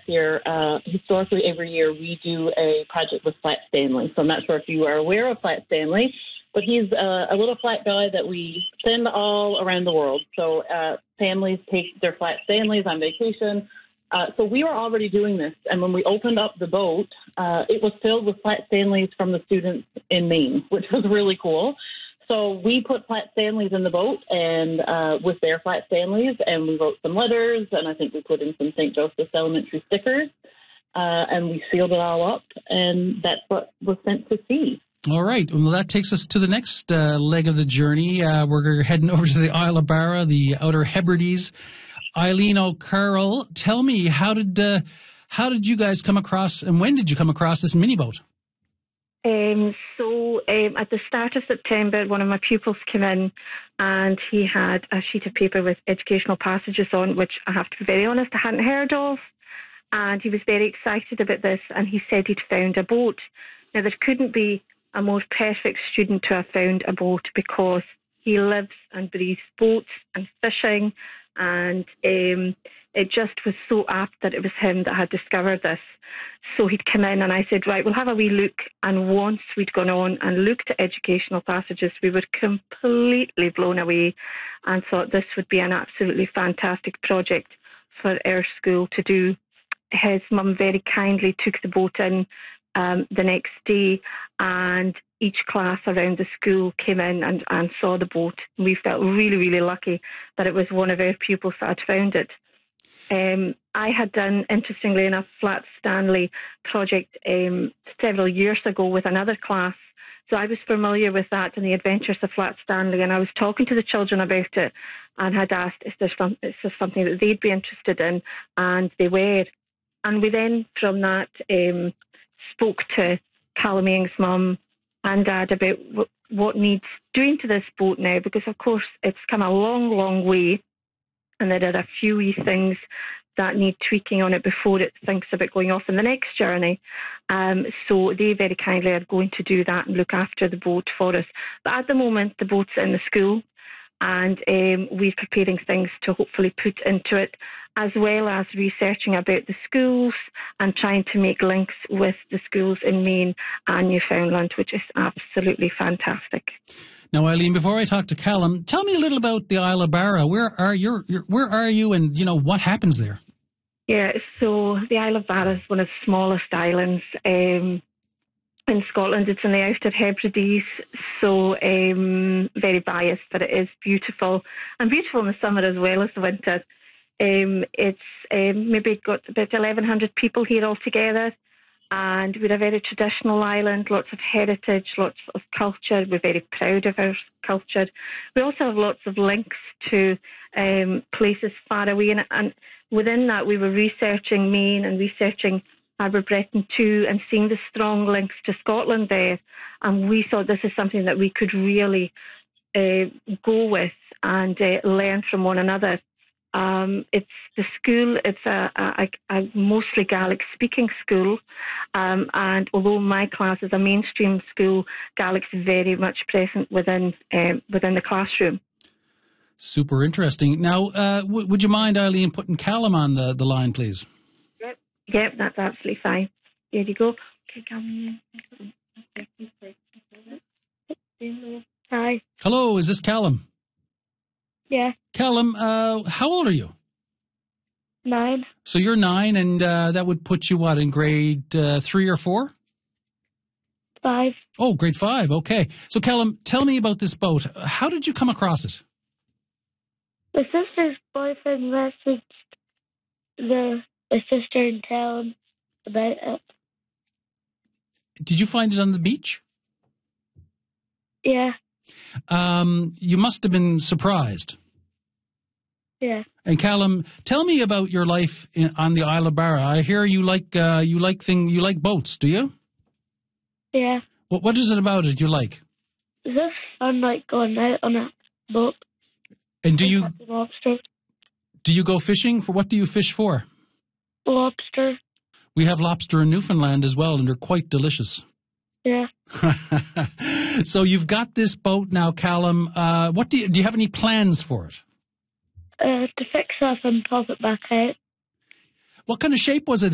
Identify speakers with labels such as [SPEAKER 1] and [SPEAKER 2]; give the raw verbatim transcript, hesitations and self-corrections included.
[SPEAKER 1] year, uh, historically every year we do a project with Flat Stanley. So I'm not sure if you are aware of Flat Stanley, but he's uh, a little flat guy that we send all around the world. So uh, families take their Flat Stanleys on vacation. Uh, so we were already doing this, and when we opened up the boat, uh, it was filled with Flat Stanleys from the students in Maine, which was really cool. So we put Flat Stanleys in the boat and uh, with their Flat Stanleys, and we wrote some letters, and I think we put in some Saint Joseph's Elementary stickers, uh, and we sealed it all up, and that's what was sent to sea.
[SPEAKER 2] All right. Well, that takes us to the next uh, leg of the journey. Uh, we're heading over to the Isle of Barra, the Outer Hebrides. Eileen O'Carroll, tell me, how did uh, how did you guys come across, and when did you come across this mini boat?
[SPEAKER 3] Um, so um, at the start of September, one of my pupils came in and he had a sheet of paper with educational passages on, which I have to be very honest, I hadn't heard of. And he was very excited about this, and he said he'd found a boat. Now, there couldn't be a more perfect student to have found a boat, because he lives and breathes boats and fishing, and um, it just was so apt that it was him that had discovered this. So he'd come in and I said, right, we'll have a wee look. And once we'd gone on and looked at educational passages, we were completely blown away and thought this would be an absolutely fantastic project for our school to do. His mum very kindly took the boat in um, the next day, and each class around the school came in and, and saw the boat. We felt really, really lucky that it was one of our pupils that had found it. Um, I had done, interestingly enough, Flat Stanley project um, several years ago with another class. So I was familiar with that and the adventures of Flat Stanley, and I was talking to the children about it and had asked if there's some, is there something that they'd be interested in, and they were. And we then, from that, um, spoke to Callum Young's mum and dad about w- what needs doing to this boat now, because, of course, it's come a long, long way, and there are a few wee things that need tweaking on it before it thinks about going off on the next journey. Um, so they very kindly are going to do that and look after the boat for us. But at the moment, the boat's in the school, and um, we're preparing things to hopefully put into it, as well as researching about the schools and trying to make links with the schools in Maine and Newfoundland, which is absolutely fantastic.
[SPEAKER 2] Now, Eileen, before I talk to Callum, tell me a little about the Isle of Barra. Where are you? Where are you, and you know what happens there?
[SPEAKER 3] Yeah, so the Isle of Barra is one of the smallest islands um, in Scotland. It's in the Outer Hebrides, so um, very biased, but it is beautiful, and beautiful in the summer as well as the winter. Um, it's um, maybe got about eleven hundred people here altogether. And we're a very traditional island, lots of heritage, lots of culture. We're very proud of our culture. We also have lots of links to um, places far away. And, and within that, we were researching Maine and researching Arbor-Breton too, and seeing the strong links to Scotland there. And we thought this is something that we could really uh, go with and uh, learn from one another. Um, it's the school, it's a, a, a mostly Gaelic-speaking school, um, and although my class is a mainstream school, Gaelic's very much present within um, within the classroom.
[SPEAKER 2] Super interesting. Now, uh, w- would you mind, Eileen, putting Callum on the, the line, please?
[SPEAKER 3] Yep, yep, that's absolutely fine. Here you go. Okay, Callum. Hi.
[SPEAKER 2] Hello, is this Callum?
[SPEAKER 3] Yeah.
[SPEAKER 2] Callum, uh, how old are you?
[SPEAKER 3] Nine.
[SPEAKER 2] So you're nine, and uh, that would put you, what, in grade uh, three or four?
[SPEAKER 3] Five.
[SPEAKER 2] Oh, grade five, okay. So, Callum, tell me about this boat. How did you come across it?
[SPEAKER 4] My sister's boyfriend messaged the, the sister in town about it.
[SPEAKER 2] Did you find it on the beach?
[SPEAKER 4] Yeah.
[SPEAKER 2] Um, you must have been surprised.
[SPEAKER 4] Yeah.
[SPEAKER 2] And Callum, tell me about your life in, on the Isle of Barra. I hear you like uh, you like thing you like boats. Do you?
[SPEAKER 4] Yeah.
[SPEAKER 2] What What is it about it you like?
[SPEAKER 4] It's just fun, like going out on a boat.
[SPEAKER 2] And do you
[SPEAKER 4] lobster?
[SPEAKER 2] do you go fishing? For what do you fish for?
[SPEAKER 4] Lobster.
[SPEAKER 2] We have lobster in Newfoundland as well, and they're quite delicious.
[SPEAKER 4] Yeah.
[SPEAKER 2] So you've got this boat now, Callum. Uh, what do you do? You have any plans for it?
[SPEAKER 4] Uh, to fix up and pop it back out.
[SPEAKER 2] What kind of shape was it